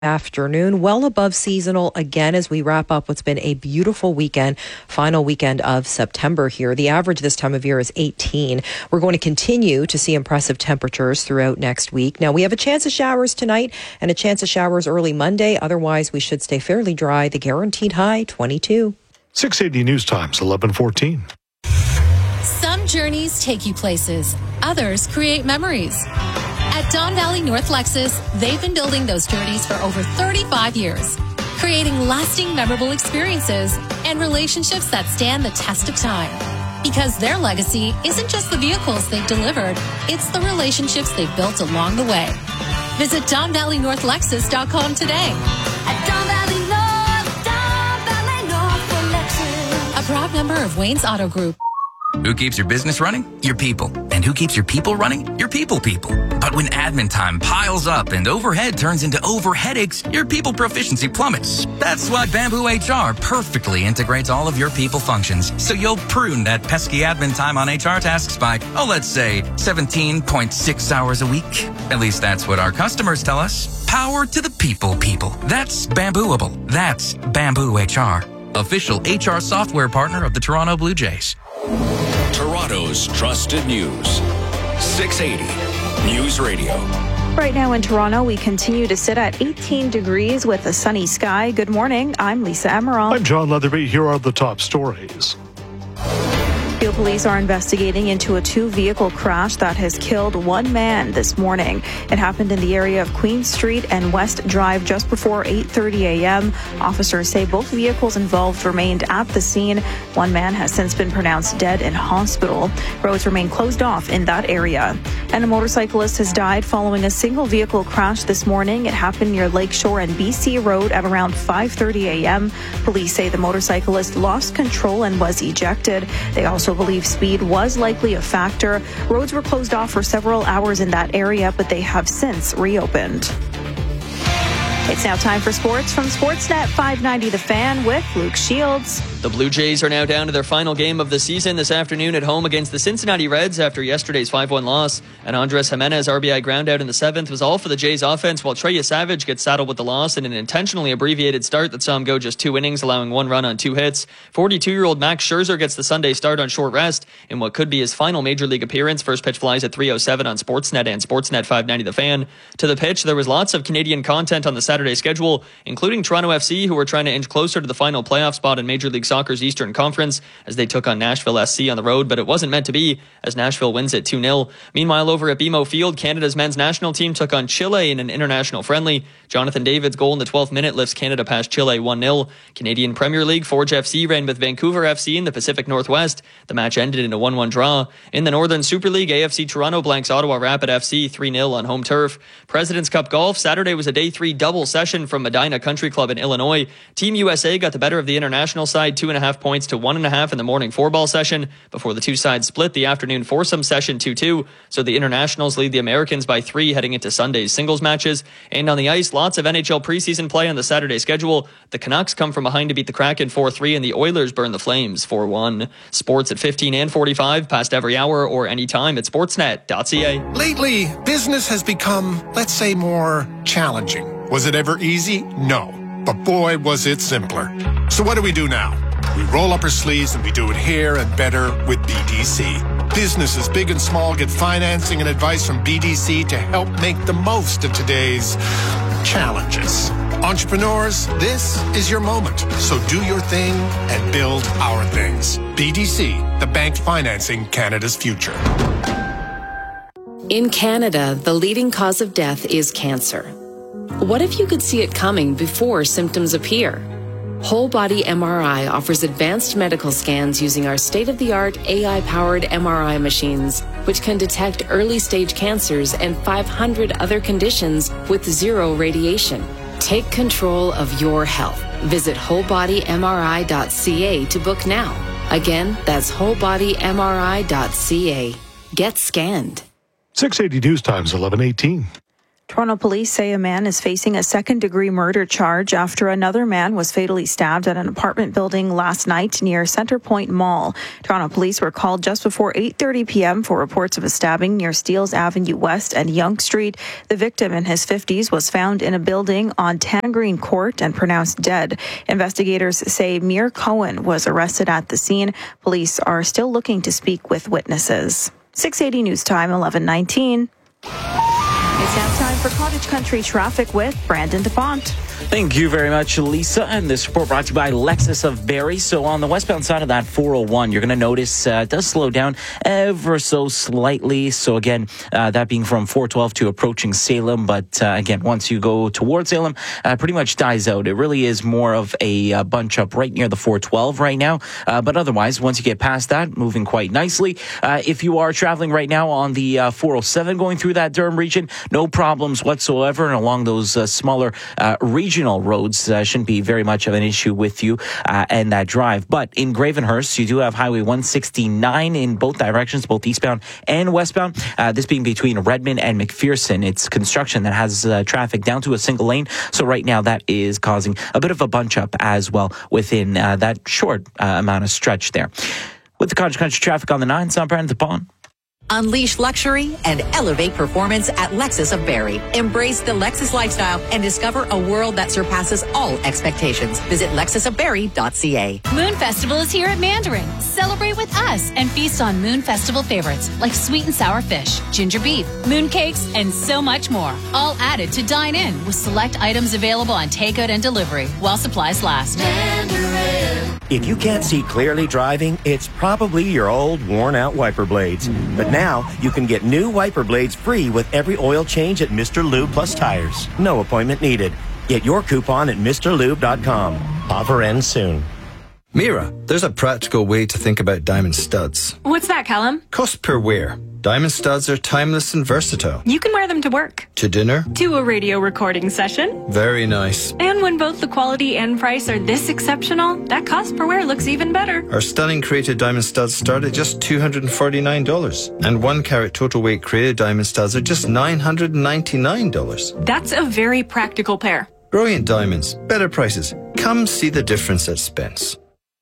afternoon, well above seasonal again as we wrap up what's been a beautiful weekend, final weekend of September here. The average this time of year is 18. We're going to continue to see impressive temperatures throughout next week. Now, we have a chance of showers tonight and a chance of showers early Monday. Otherwise, we should stay fairly dry. The guaranteed high, 22. 680 News Times, 11:14. Some journeys take you places. Others create memories. At Don Valley North Lexus, they've been building those journeys for over 35 years, creating lasting, memorable experiences and relationships that stand the test of time. Because their legacy isn't just the vehicles they've delivered, it's the relationships they've built along the way. Visit DonValleyNorthLexus.com today. At Don Valley North Lexus. A proud member of Wayne's Auto Group. Who keeps your business running? Your people. And who keeps your people running? Your people. But when admin time piles up and overhead turns into overheadaches, your people proficiency plummets. That's why Bamboo HR perfectly integrates all of your people functions. So you'll prune that pesky admin time on HR tasks by, let's say 17.6 hours a week. At least that's what our customers tell us. Power to the people. That's Bambooable. That's Bamboo HR. Official HR software partner of the Toronto Blue Jays. Toronto's trusted news. 680 News Radio. Right now in Toronto, we continue to sit at 18 degrees with a sunny sky. Good morning. I'm Lisa Emerald. I'm John Leatherby. Here are the top stories. Peel police are investigating into a two-vehicle crash that has killed one man this morning. It happened in the area of Queen Street and West Drive just before 8:30 a.m. Officers say both vehicles involved remained at the scene. One man has since been pronounced dead in hospital. Roads remain closed off in that area. And a motorcyclist has died following a single-vehicle crash this morning. It happened near Lakeshore and BC Road at around 5:30 a.m. Police say the motorcyclist lost control and was ejected. They also believe speed was likely a factor. Roads were closed off for several hours in that area, but they have since reopened. It's now time for sports from Sportsnet 590 The Fan with Luke Shields. The Blue Jays are now down to their final game of the season this afternoon at home against the Cincinnati Reds after yesterday's 5-1 loss. And Andres Jimenez RBI ground out in the 7th was all for the Jays offense, while Trey Savage gets saddled with the loss in an intentionally abbreviated start that saw him go just 2 innings, allowing 1 run on 2 hits. 42-year-old Max Scherzer gets the Sunday start on short rest in what could be his final Major League appearance. First pitch flies at 3:07 on Sportsnet and Sportsnet 590 The Fan. To the pitch, there was lots of Canadian content on the Saturday schedule, including Toronto FC, who were trying to inch closer to the final playoff spot in Major League Soccer's Eastern Conference as they took on Nashville SC on the road, but it wasn't meant to be as Nashville wins it 2-0. Meanwhile, over at BMO Field, Canada's men's national team took on Chile in an international friendly. Jonathan David's goal in the 12th minute lifts Canada past Chile 1-0. Canadian Premier League, Forge FC ran with Vancouver FC in the Pacific Northwest. The match ended in a 1-1 draw. In the Northern Super League, AFC Toronto blanks Ottawa Rapid FC 3-0 on home turf. President's Cup Golf, Saturday was a day 3 double session from Medina Country Club in Illinois. Team USA got the better of the international side, 2.5 points to 1.5 in the morning 4-ball session before the two sides split the afternoon foursome session 2-2. So the internationals lead the Americans by 3 heading into Sunday's singles matches. And on the ice, lots of NHL preseason play on the Saturday schedule. The Canucks come from behind to beat the Kraken 4-3 and the Oilers burn the Flames 4-1. Sports at 15 and 45, past every hour or anytime at sportsnet.ca. Lately, business has become, let's say, more challenging. Was it ever easy? No. But boy, was it simpler. So what do we do now? We roll up our sleeves and we do it here and better with BDC. Businesses big and small get financing and advice from BDC to help make the most of today's challenges. Entrepreneurs, this is your moment. So do your thing and build our things. BDC, the bank financing Canada's future. In Canada, the leading cause of death is cancer. What if you could see it coming before symptoms appear? Whole Body MRI offers advanced medical scans using our state-of-the-art AI-powered MRI machines, which can detect early-stage cancers and 500 other conditions with zero radiation. Take control of your health. Visit wholebodymri.ca to book now. Again, that's wholebodymri.ca. Get scanned. 680 News Times, 11:18. Toronto police say a man is facing a second-degree murder charge after another man was fatally stabbed at an apartment building last night near Centre Point Mall. Toronto police were called just before 8:30 p.m. for reports of a stabbing near Steeles Avenue West and Yonge Street. The victim in his 50s was found in a building on Tangreen Court and pronounced dead. Investigators say Mir Cohen was arrested at the scene. Police are still looking to speak with witnesses. 680 News Time, 11:19. It's now time for Cottage Country traffic with Brandon DuPont. Thank you very much, Lisa. And this report brought to you by Lexus of Barrie. So on the westbound side of that 401, you're going to notice it does slow down ever so slightly. So again, that being from 412 to approaching Salem. But again, once you go towards Salem, pretty much dies out. It really is more of a bunch up right near the 412 right now. But otherwise, once you get past that, moving quite nicely. If you are traveling right now on the 407 going through that Durham region, no problems whatsoever. And along those smaller regional roads shouldn't be very much of an issue with you and that drive. But in Gravenhurst, you do have Highway 169 in both directions, both eastbound and westbound. This being between Redmond and McPherson. It's construction that has traffic down to a single lane. So right now that is causing a bit of a bunch up as well within that short amount of stretch there. With the Cottage Country traffic on the 9, I'm Brandon DuPont. Unleash luxury and elevate performance at Lexus of Barrie. Embrace the Lexus lifestyle and discover a world that surpasses all expectations. Visit lexusofbarrie.ca. Moon Festival is here at Mandarin. Celebrate with us and feast on Moon Festival favorites like sweet and sour fish, ginger beef, moon cakes, and so much more. All added to dine in with select items available on takeout and delivery while supplies last. Mandarin. If you can't see clearly driving, it's probably your old worn-out wiper blades. But now you can get new wiper blades free with every oil change at Mr. Lube Plus Tires. No appointment needed. Get your coupon at MrLube.com. Offer ends soon. Mira, there's a practical way to think about diamond studs. What's that, Callum? Cost per wear. Diamond studs are timeless and versatile. You can wear them to work. To dinner. To a radio recording session. Very nice. And when both the quality and price are this exceptional, that cost per wear looks even better. Our stunning created diamond studs start at just $249. And 1 carat total weight created diamond studs are just $999. That's a very practical pair. Brilliant diamonds. Better prices. Come see the difference at Spence.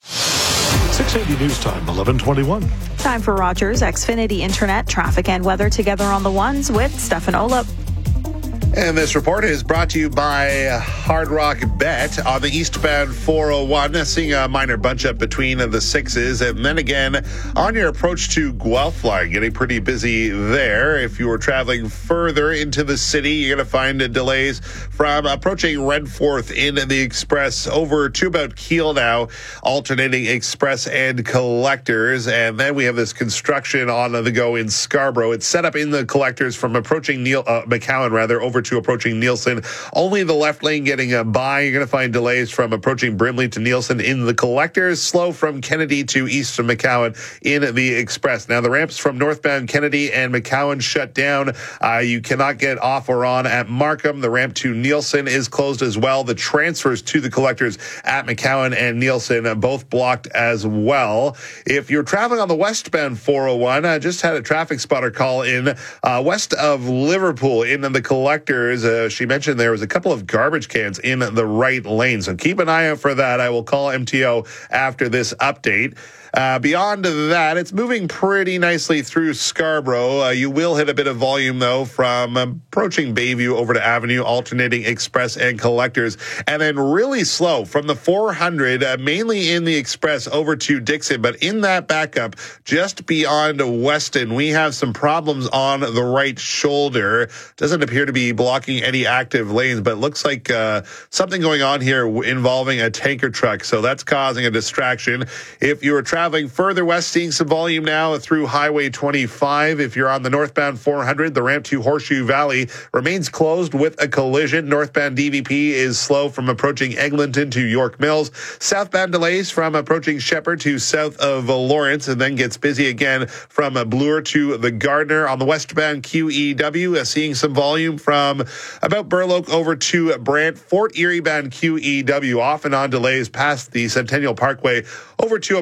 680 News Time, 11:21. Time for Rogers Xfinity Internet traffic and weather together on the ones with Stefan Olop. And this report is brought to you by Hard Rock Bet on the eastbound 401, seeing a minor bunch up between the 6s. And then again, on your approach to Guelph line, getting pretty busy there. If you were traveling further into the city, you're going to find delays from approaching Redforth in the Express over to about Keele now, alternating Express and Collectors. And then we have this construction on the go in Scarborough. It's set up in the Collectors from approaching McCowan, over to approaching Nielsen. Only the left lane getting by. You're going to find delays from approaching Brimley to Nielsen in the Collectors. Slow from Kennedy to east of McCowan in the Express. Now, the ramps from northbound Kennedy and McCowan shut down. You cannot get off or on at Markham. The ramp to Nielsen is closed as well. The transfers to the Collectors at McCowan and Nielsen both blocked as well. If you're traveling on the westbound 401, I just had a traffic spotter call in west of Liverpool in the Collectors. She mentioned there was a couple of garbage cans in the right lane. So keep an eye out for that. I will call MTO after this update. Beyond that, it's moving pretty nicely through Scarborough. You will hit a bit of volume, though, from approaching Bayview over to Avenue, alternating Express and Collectors, and then really slow from the 400, mainly in the Express over to Dixon. But in that backup, just beyond Weston, we have some problems on the right shoulder. Doesn't appear to be blocking any active lanes, but it looks like something going on here involving a tanker truck. So that's causing a distraction. If you were traveling further west, seeing some volume now through Highway 25. If you're on the northbound 400, the ramp to Horseshoe Valley remains closed with a collision. Northbound DVP is slow from approaching Eglinton to York Mills. Southbound delays from approaching Shepherd to south of Lawrence, and then gets busy again from Bloor to the Gardner. On the westbound QEW, seeing some volume from about Burloak over to Brant. Fort Erie bound QEW off and on delays past the Centennial Parkway over to approaching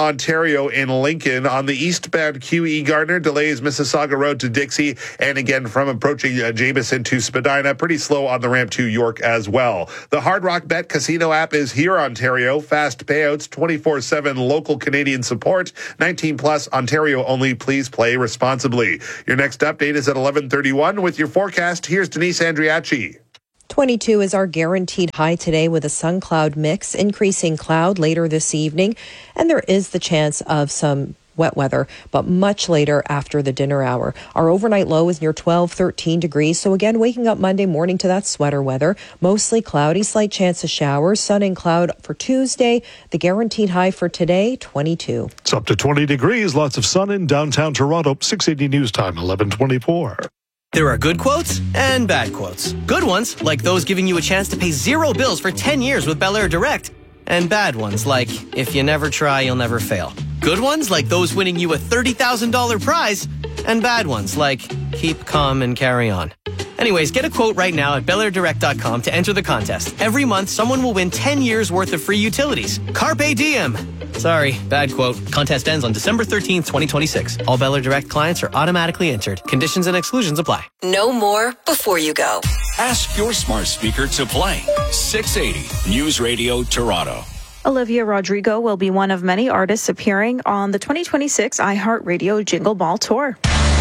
Ontario in Lincoln. On the eastbound QE Gardner, delays Mississauga Road to Dixie. And again, from approaching Jameson to Spadina, pretty slow on the ramp to York as well. The Hard Rock Bet Casino app is here, Ontario. Fast payouts, 24/7 local Canadian support. 19 plus, Ontario only. Please play responsibly. Your next update is at 11:31 with your forecast. Here's Denise Andriachi. 22 is our guaranteed high today with a sun-cloud mix, increasing cloud later this evening. And there is the chance of some wet weather, but much later after the dinner hour. Our overnight low is near 13 degrees. So again, waking up Monday morning to that sweater weather. Mostly cloudy, slight chance of showers, sun and cloud for Tuesday. The guaranteed high for today, 22. It's up to 20 degrees. Lots of sun in downtown Toronto. 680 News Time, 11:24. There are good quotes and bad quotes. Good ones, like those giving you a chance to pay zero bills for 10 years with Bel Air Direct. And bad ones, like, if you never try, you'll never fail. Good ones, like those winning you a $30,000 prize. And bad ones, like, keep calm and carry on. Anyways, get a quote right now at BelAirDirect.com to enter the contest. Every month, someone will win 10 years worth of free utilities. Carpe diem. Sorry, bad quote. Contest ends on December 13th, 2026. All Bel Air Direct clients are automatically entered. Conditions and exclusions apply. Know more before you go. Ask your smart speaker to play 680 News Radio Toronto. Olivia Rodrigo will be one of many artists appearing on the 2026 iHeartRadio Jingle Ball Tour.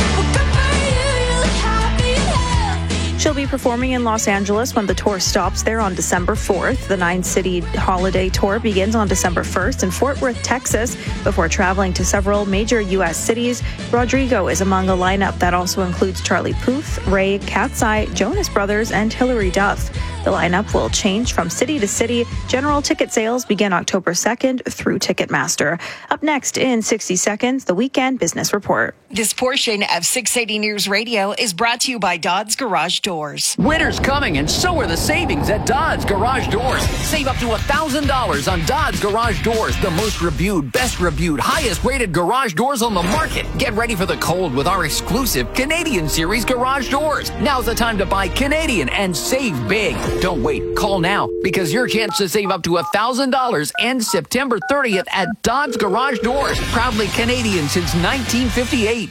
She'll be performing in Los Angeles when the tour stops there on December 4th. The 9-city holiday tour begins on December 1st in Fort Worth, Texas, before traveling to several major U.S. cities. Rodrigo is among a lineup that also includes Charlie Puth, Ray, Cat's Eye, Jonas Brothers, and Hilary Duff. The lineup will change from city to city. General ticket sales begin October 2nd through Ticketmaster. Up next in 60 seconds, the Weekend Business Report. This portion of 680 News Radio is brought to you by Dodds Garage Doors. Winter's coming, and so are the savings at Dodds Garage Doors. Save up to $1,000 on Dodds Garage Doors, the most reviewed, best reviewed, highest rated garage doors on the market. Get ready for the cold with our exclusive Canadian Series garage doors. Now's the time to buy Canadian and save big. Don't wait. Call now, because your chance to save up to $1,000 ends September 30th at Dodds Garage Doors. Proudly Canadian since 1958.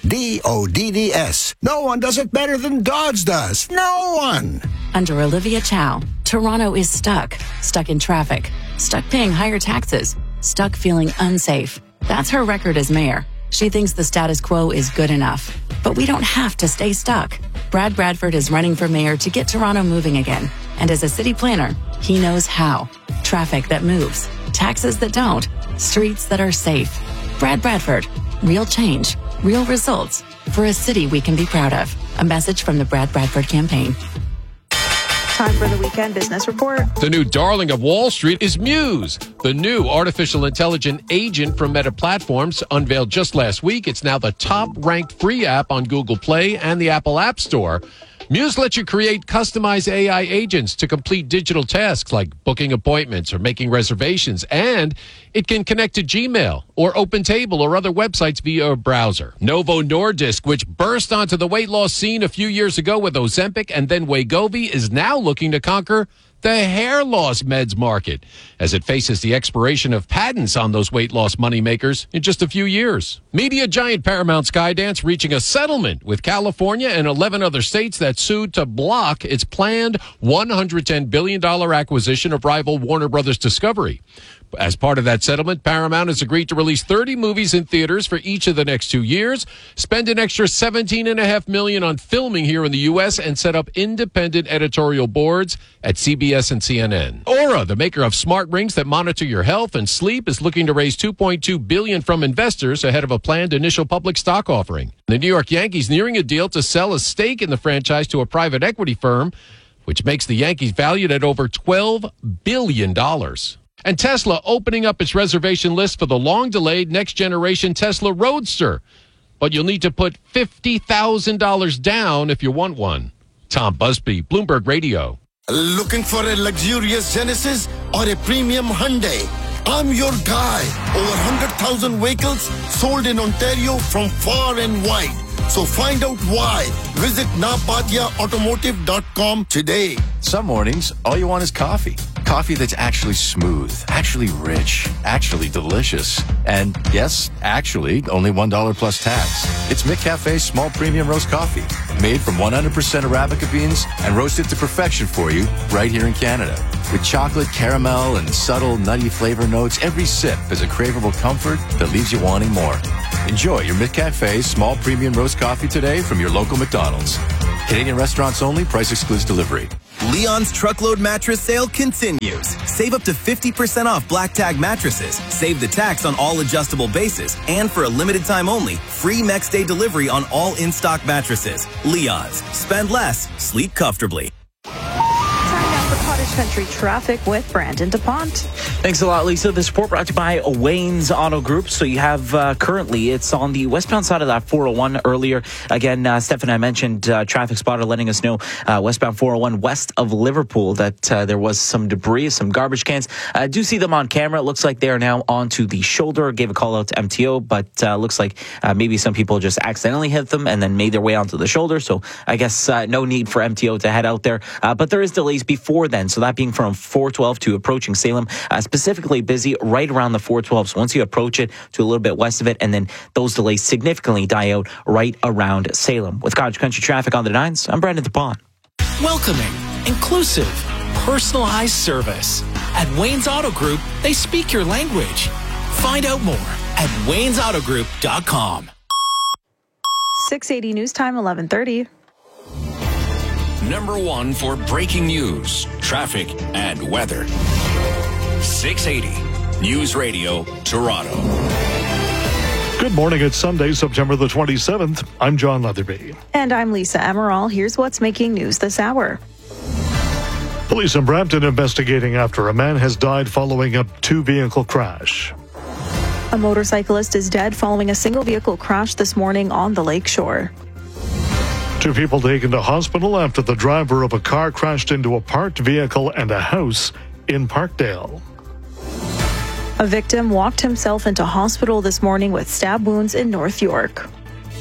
DODDS. No one does it better than Dodds does. No one. Under Olivia Chow, Toronto is stuck. Stuck in traffic. Stuck paying higher taxes. Stuck feeling unsafe. That's her record as mayor. She thinks the status quo is good enough. But we don't have to stay stuck. Brad Bradford is running for mayor to get Toronto moving again. And as a city planner, he knows how. Traffic that moves. Taxes that don't. Streets that are safe. Brad Bradford. Real change. Real results. For a city we can be proud of. A message from the Brad Bradford campaign. Time for the Weekend Business Report. The new darling of Wall Street is Muse, the new artificial intelligence agent from Meta Platforms, unveiled just last week. It's now the top-ranked free app on Google Play and the Apple App Store. Muse lets you create customized AI agents to complete digital tasks like booking appointments or making reservations, and it can connect to Gmail or OpenTable or other websites via a browser. Novo Nordisk, which burst onto the weight loss scene a few years ago with Ozempic and then Wegovy, is now looking to conquer the hair loss meds market as it faces the expiration of patents on those weight loss moneymakers in just a few years. Media giant Paramount Skydance reaching a settlement with California and 11 other states that sued to block its planned $110 billion acquisition of rival Warner Brothers Discovery. As part of that settlement, Paramount has agreed to release 30 movies in theaters for each of the next 2 years, spend an extra $17.5 million on filming here in the U.S., and set up independent editorial boards at CBS and CNN. Aura, the maker of smart rings that monitor your health and sleep, is looking to raise $2.2 billion from investors ahead of a planned initial public stock offering. The New York Yankees nearing a deal to sell a stake in the franchise to a private equity firm, which makes the Yankees valued at over $12 billion. And Tesla opening up its reservation list for the long-delayed next-generation Tesla Roadster. But you'll need to put $50,000 down if you want one. Tom Busby, Bloomberg Radio. Looking for a luxurious Genesis or a premium Hyundai? I'm your guy. Over 100,000 vehicles sold in Ontario from far and wide. So find out why. Visit napatiaautomotive.com today. Some mornings, all you want is coffee. Coffee that's actually smooth, actually rich, actually delicious. And yes, actually, only $1 plus tax. It's McCafe's small premium roast coffee, made from 100% Arabica beans and roasted to perfection for you right here in Canada. With chocolate, caramel, and subtle nutty flavor notes, every sip is a craveable comfort that leaves you wanting more. Enjoy your McCafe small premium roast coffee today from your local McDonald's. Canadian restaurants only, price excludes delivery. Leon's truckload mattress sale continues. Save up to 50% off black tag mattresses. Save the tax on all adjustable bases. And for a limited time only, free next day delivery on all in-stock mattresses. Leon's. Spend less, sleep comfortably. Cottage Country traffic with Brandon DuPont. Thanks a lot, Lisa. This report brought to you by Wayne's Auto Group. So you have currently, it's on the westbound side of that 401 earlier. Again, Steph and I mentioned traffic spotter letting us know westbound 401 west of Liverpool that there was some debris, some garbage cans. I do see them on camera. It looks like they are now onto the shoulder. Gave a call out to MTO, but looks like maybe some people just accidentally hit them and then made their way onto the shoulder. So I guess no need for MTO to head out there. But there is delays before then. So that being from 412 to approaching Salem, specifically busy right around the 412. So once you approach it to a little bit west of it, and then those delays significantly die out right around Salem. With Cottage Country traffic on the 9s, I'm Brandon DuPont. Welcoming, inclusive, personalized service. At Wayne's Auto Group, they speak your language. Find out more at waynesautogroup.com. 680 News Time, 11:30. Number one for breaking news, traffic, and weather. 680 News Radio, Toronto. Good morning. It's Sunday, September the 27th. I'm John Leatherby. And I'm Lisa Emerald. Here's what's making news this hour. Police in Brampton investigating after a man has died following a two-vehicle crash. A motorcyclist is dead following a single vehicle crash this morning on the lakeshore. 2 people taken to hospital after the driver of a car crashed into a parked vehicle and a house in Parkdale. A victim walked himself into hospital this morning with stab wounds in North York.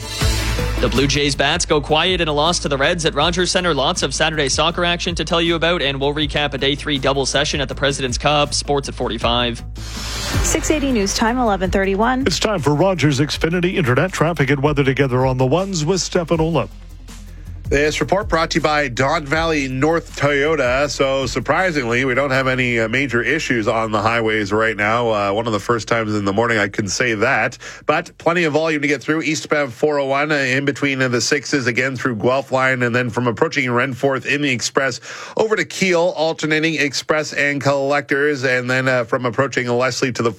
The Blue Jays bats go quiet in a loss to the Reds at Rogers Centre. Lots of Saturday soccer action to tell you about, and we'll recap a Day 3 double session at the President's Cup. Sports at 45. 680 News Time, 11:31. It's time for Rogers Xfinity Internet traffic and weather together on the ones with Stefan Olaf. This report brought to you by Don Valley North Toyota. So surprisingly, we don't have any major issues on the highways right now. One of the first times in the morning I can say that. But plenty of volume to get through. Eastbound 401 in between the 6s again through Guelph Line, and then from approaching Renforth in the Express over to Kiel, alternating Express and Collectors, and then from approaching Leslie to the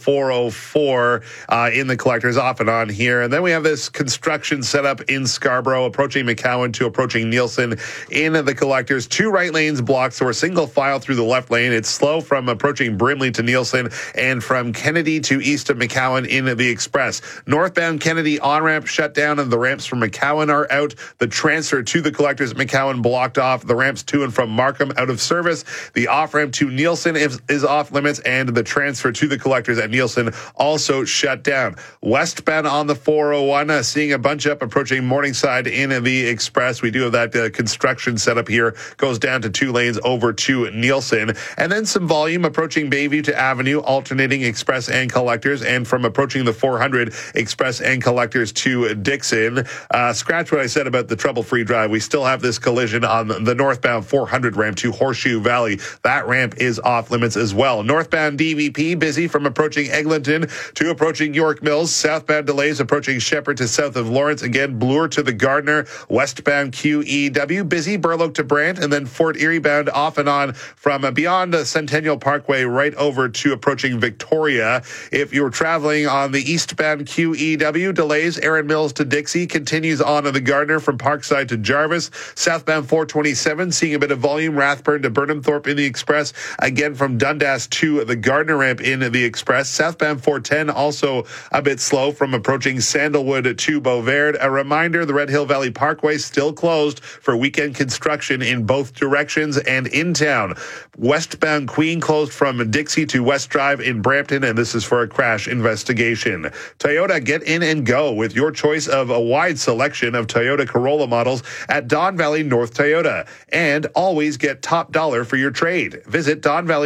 404 in the Collectors off and on here. And then we have this construction setup in Scarborough, approaching McCowan to approaching Nielsen in the Collectors. 2 right lanes blocked, so we're single file through the left lane. It's slow from approaching Brimley to Nielsen and from Kennedy to east of McCowan in the Express. Northbound Kennedy on-ramp shut down and the ramps from McCowan are out. The transfer to the Collectors at McCowan blocked off. The ramps to and from Markham out of service. The off-ramp to Nielsen is off limits, and the transfer to the Collectors at Nielsen also shut down. Westbound on the 401, seeing a bunch up approaching Morningside in the Express. We do have that construction setup here, goes down to 2 lanes over to Nielsen, and then some volume approaching Bayview to Avenue, alternating Express and Collectors, and from approaching the 400 Express and Collectors to Dixon. Scratch what I said about the trouble-free drive. We still have this collision on the northbound 400 ramp to Horseshoe Valley. That ramp is off limits as well. Northbound DVP busy from approaching Eglinton to approaching York Mills. Southbound delays approaching Shepherd to south of Lawrence. Again, Bloor to the Gardner. Westbound QEW busy, Burloak to Brant, and then Fort Erie bound off and on from beyond Centennial Parkway right over to approaching Victoria. If you're traveling on the eastbound QEW, delays Erin Mills to Dixie, continues on the Gardner from Parkside to Jarvis. Southbound 427 seeing a bit of volume, Rathburn to Burnhamthorpe in the Express, again from Dundas to the Gardner ramp in the Express. Southbound 410 also a bit slow from approaching Sandalwood to Beauvard. A reminder, the Red Hill Valley Parkway still closed closed for weekend construction in both directions and in town. Westbound Queen closed from Dixie to West Drive in Brampton, and this is for a crash investigation. Toyota, get in and go with your choice of a wide selection of Toyota Corolla models at Don Valley North Toyota. And always get top dollar for your trade. Visit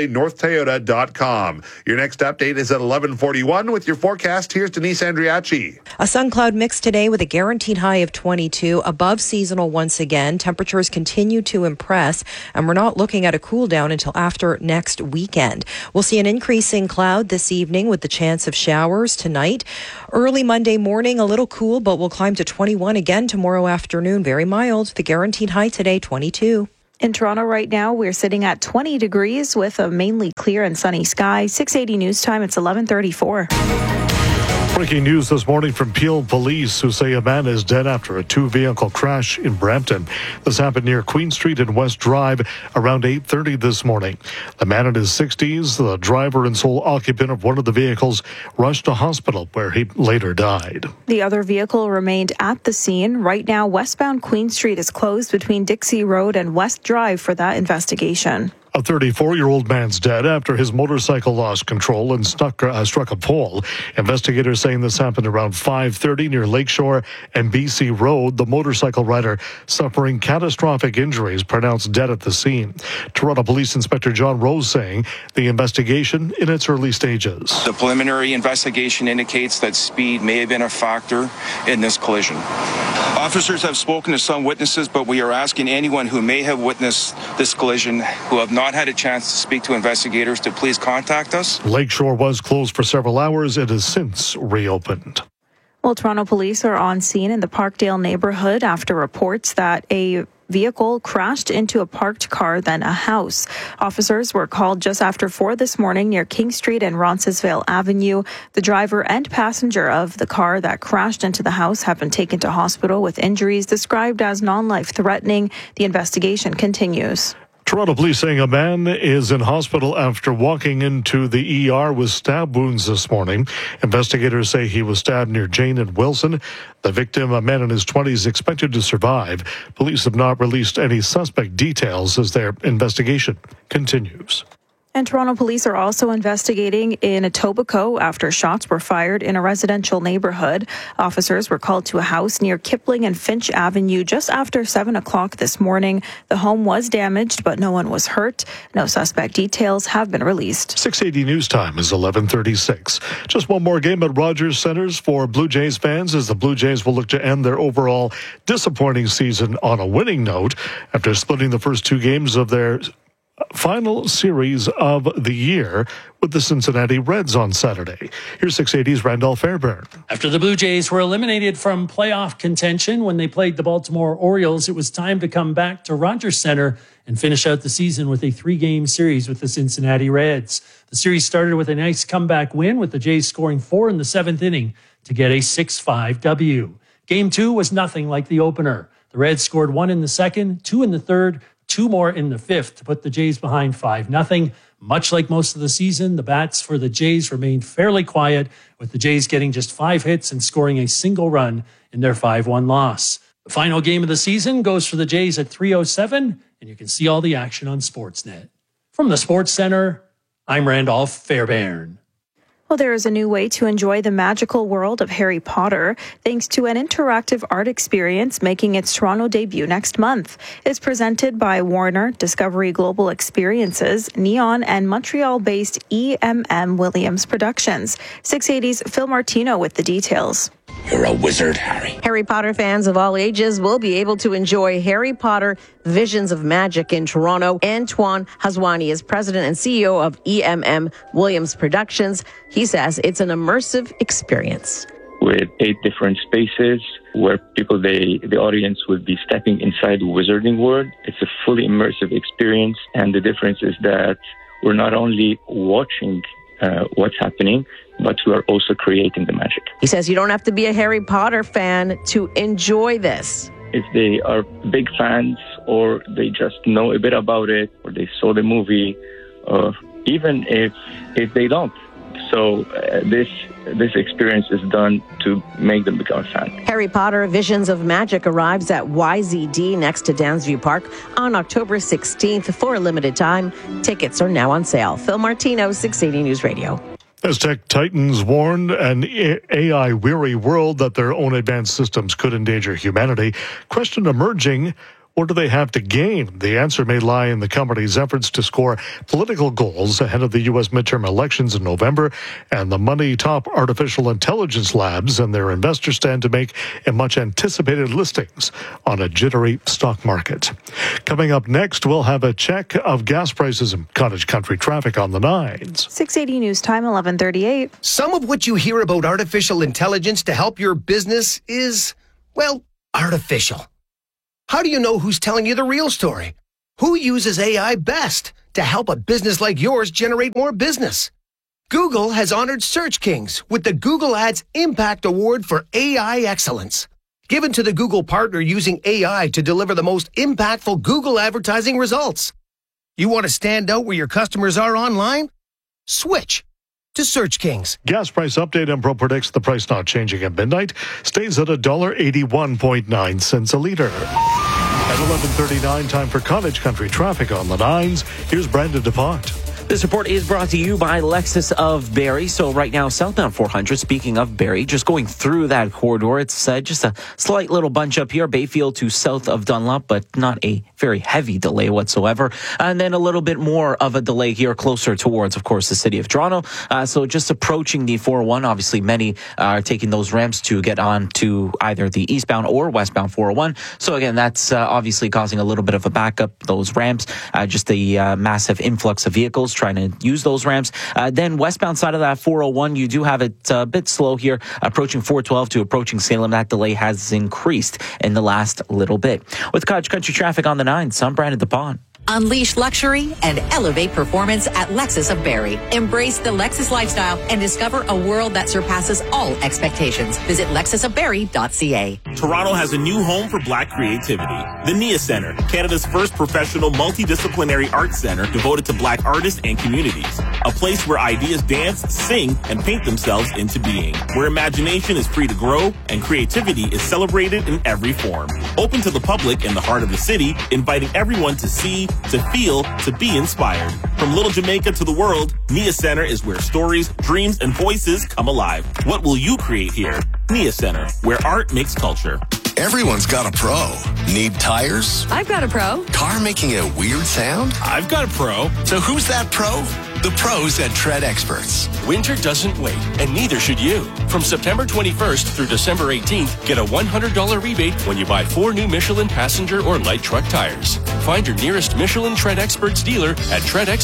DonValleyNorthToyota.com. Your next update is at 11:41 with your forecast. Here's Denise Andriachi. A sun cloud mix today with a guaranteed high of 22, above seasonal once again. Temperatures continue to impress, and we're not looking at a cool down until after next weekend. We'll see an increasing cloud this evening with the chance of showers tonight. Early Monday morning, a little cool, but we'll climb to 21 again tomorrow afternoon. Very mild. The guaranteed high today, 22. In Toronto right now, we're sitting at 20 degrees with a mainly clear and sunny sky. 6:80 news time. It's 11:34. Breaking news this morning from Peel Police, who say a man is dead after a two-vehicle crash in Brampton. This happened near Queen Street and West Drive around 8:30 this morning. The man in his 60s, the driver and sole occupant of one of the vehicles, rushed to hospital where he later died. The other vehicle remained at the scene. Right now, westbound Queen Street is closed between Dixie Road and West Drive for that investigation. A 34-year-old man's dead after his motorcycle lost control and struck a pole. Investigators saying this happened around 5:30 near Lakeshore and BC Road. The motorcycle rider suffering catastrophic injuries pronounced dead at the scene. Toronto Police Inspector John Rose saying the investigation in its early stages. The preliminary investigation indicates that speed may have been a factor in this collision. Officers have spoken to some witnesses, but we are asking anyone who may have witnessed this collision who have not had a chance to speak to investigators to please contact us. Lakeshore was closed for several hours. It has since reopened. Well, Toronto police are on scene in the Parkdale neighborhood after reports that a vehicle crashed into a parked car, then a house. Officers were called just after 4 this morning near King Street and Roncesvalles Avenue. The driver and passenger of the car that crashed into the house have been taken to hospital with injuries described as non-life threatening. The investigation continues. Toronto police saying a man is in hospital after walking into the ER with stab wounds this morning. Investigators say he was stabbed near Jane and Wilson. The victim, a man in his 20s, expected to survive. Police have not released any suspect details as their investigation continues. And Toronto police are also investigating in Etobicoke after shots were fired in a residential neighborhood. Officers were called to a house near Kipling and Finch Avenue just after 7 o'clock this morning. The home was damaged, but no one was hurt. No suspect details have been released. 6:80 news time is 11:36. Just one more game at Rogers Centers for Blue Jays fans as the Blue Jays will look to end their overall disappointing season on a winning note after splitting the first two games of their final series of the year with the Cincinnati Reds on Saturday. Here's 680's Randolph Fairbairn. After the Blue Jays were eliminated from playoff contention when they played the Baltimore Orioles, it was time to come back to Rogers Center and finish out the season with a 3-game series with the Cincinnati Reds. The series started with a nice comeback win with the Jays scoring 4 in the 7th inning to get a 6-5 W. Game 2 was nothing like the opener. The Reds scored 1 in the 2nd, 2 in the 3rd, 2 more in the 5th to put the Jays behind 5-0. Much like most of the season, the bats for the Jays remained fairly quiet, with the Jays getting just 5 hits and scoring a single run in their 5-1 loss. The final game of the season goes for the Jays at 3:07, and you can see all the action on Sportsnet. From the Sports Center, I'm Randolph Fairbairn. Well, there is a new way to enjoy the magical world of Harry Potter thanks to an interactive art experience making its Toronto debut next month. It's presented by Warner, Discovery Global Experiences, Neon, and Montreal-based EMM Williams Productions. 680's Phil Martino with the details. You're a wizard, Harry. Harry Potter fans of all ages will be able to enjoy Harry Potter Visions of Magic in Toronto. Antoine Hazwani is president and CEO of EMM Williams Productions. He says it's an immersive experience. With 8 different spaces where the audience would be stepping inside the wizarding world. It's a fully immersive experience, and the difference is that we're not only watching what's happening, but we are also creating the magic. He says you don't have to be a Harry Potter fan to enjoy this. If they are big fans or they just know a bit about it or they saw the movie, even if they don't, So this experience is done to make them become a fan. Harry Potter Visions of Magic arrives at YZD next to Downsview Park on October 16th for a limited time. Tickets are now on sale. Phil Martino, 680 News Radio. As tech titans warned an AI-weary world that their own advanced systems could endanger humanity, question emerging: what do they have to gain? The answer may lie in the company's efforts to score political goals ahead of the U.S. midterm elections in November, and the money top artificial intelligence labs and their investors stand to make a much-anticipated listings on a jittery stock market. Coming up next, we'll have a check of gas prices and cottage country traffic on the nines. 680 News Time, 11:38. Some of what you hear about artificial intelligence to help your business is, well, artificial. How do you know who's telling you the real story? Who uses AI best to help a business like yours generate more business? Google has honored Search Kings with the Google Ads Impact Award for AI Excellence, given to the Google partner using AI to deliver the most impactful Google advertising results. You want to stand out where your customers are online? Switch to Search Kings. Gas price update. Empro predicts the price not changing at midnight. Stays at $1.81.9 a litre. At 11:39, time for cottage country traffic on the nines. Here's Brandon DuPont. This report is brought to you by Lexus of Barrie. So right now, southbound 400, speaking of Barrie, just going through that corridor, it's just a slight little bunch up here, Bayfield to south of Dunlop, but not a very heavy delay whatsoever. And then a little bit more of a delay here closer towards, of course, the city of Toronto. So just approaching the 401, obviously many are taking those ramps to get on to either the eastbound or westbound 401. So again, that's obviously causing a little bit of a backup, those ramps, just the massive influx of vehicles trying to use those ramps. Then westbound side of that 401, you do have it a bit slow here, approaching 412 to approaching Salem. That delay has increased in the last little bit. With cottage country traffic on the 9s, I'm Brandon DuPont. Unleash luxury and elevate performance at Lexus of Barrie. Embrace the Lexus lifestyle and discover a world that surpasses all expectations. Visit lexusofbarrie.ca. Toronto has a new home for Black creativity. The NIA Centre, Canada's first professional multidisciplinary arts center devoted to Black artists and communities. A place where ideas dance, sing, and paint themselves into being. Where imagination is free to grow and creativity is celebrated in every form. Open to the public in the heart of the city, inviting everyone to see, to feel, to be inspired. From Little Jamaica to the world, NIA Centre is where stories, dreams, and voices come alive. What will you create here? NIA Centre, where art makes culture. Everyone's got a pro. Need tires? I've got a pro. Car making a weird sound? I've got a pro. So who's that pro? The pros at Tread Experts. Winter doesn't wait, and neither should you. From September 21st through December 18th, get a $100 rebate when you buy 4 new Michelin passenger or light truck tires. Find your nearest Michelin Tread Experts dealer at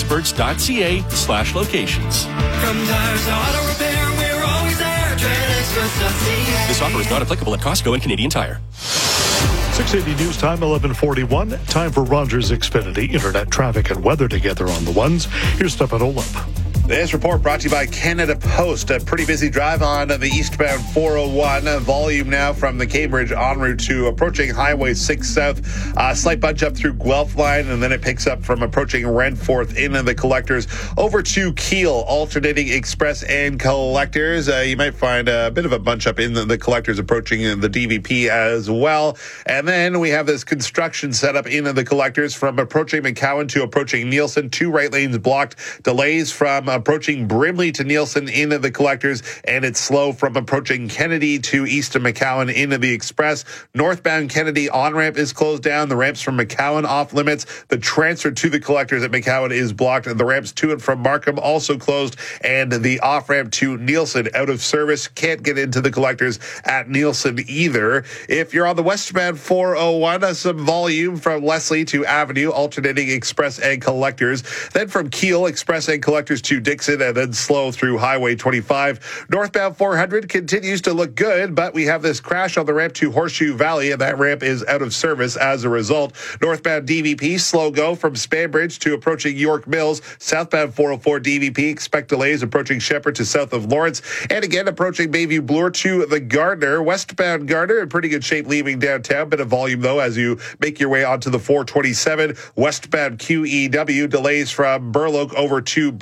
treadexperts.ca/locations. From tires to auto repair, we're always there. TreadExperts.ca. This offer is not applicable at Costco and Canadian Tire. 680 News Time, 11:41. Time for Rogers Xfinity Internet traffic and weather together on the ones. Here's Stefan Olip. This report brought to you by Canada Post. A pretty busy drive on the eastbound 401. Volume now from the Cambridge en route to approaching Highway 6 South. Slight bunch up through Guelph Line, and then it picks up from approaching Renforth into the collectors over to Keele, alternating express and collectors. You might find a bit of a bunch up in the collectors approaching the DVP as well. And then we have this construction setup in the collectors from approaching McCowan to approaching Nielsen. 2 right lanes blocked. Delays from approaching Brimley to Nielsen into the collectors, and it's slow from approaching Kennedy to east of McCowan into the express. Northbound Kennedy on-ramp is closed down. The ramps from McCowan off limits. The transfer to the collectors at McCowan is blocked. The ramps to and from Markham also closed, and the off-ramp to Nielsen out of service. Can't get into the collectors at Nielsen either. If you're on the westbound 401, some volume from Leslie to Avenue, alternating express and collectors. Then from Keele, express and collectors to Dixon, and then slow through Highway 25. Northbound 400 continues to look good, but we have this crash on the ramp to Horseshoe Valley, and that ramp is out of service as a result. Northbound DVP, slow go from Spanbridge to approaching York Mills. Southbound 404 DVP, expect delays approaching Shepherd to south of Lawrence, and again approaching Bayview Bloor to the Gardner. Westbound Gardner in pretty good shape leaving downtown. Bit of volume, though, as you make your way onto the 427. Westbound QEW, delays from Burloak over to Brant.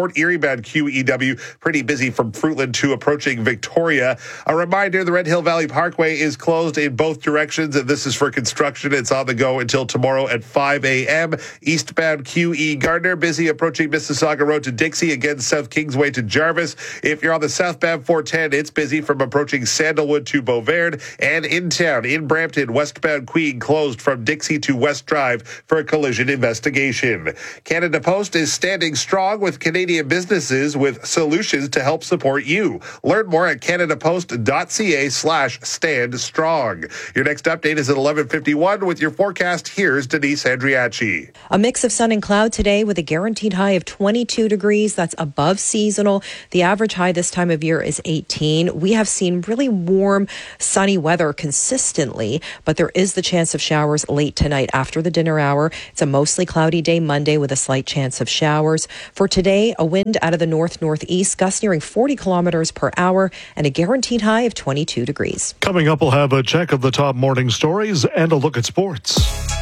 Port Erie bound QEW, pretty busy from Fruitland to approaching Victoria. A reminder, the Red Hill Valley Parkway is closed in both directions, and this is for construction. It's on the go until tomorrow at 5 a.m. Eastbound QE Gardner, busy approaching Mississauga Road to Dixie, again South Kingsway to Jarvis. If you're on the southbound 410, it's busy from approaching Sandalwood to Beauverde, and in town, in Brampton, westbound Queen closed from Dixie to West Drive for a collision investigation. Canada Post is standing strong with Canadian businesses with solutions to help support you. Learn more at canadapost.ca/stand strong. Your next update is at 11:51 with your forecast. Here's Denise Andriachi. A mix of sun and cloud today with a guaranteed high of 22 degrees. That's above seasonal. The average high this time of year is 18. We have seen really warm, sunny weather consistently, but there is the chance of showers late tonight after the dinner hour. It's a mostly cloudy day Monday with a slight chance of showers. For today, a wind out of the north-northeast, gusts nearing 40 kilometers per hour, and a guaranteed high of 22 degrees. Coming up, we'll have a check of the top morning stories and a look at sports.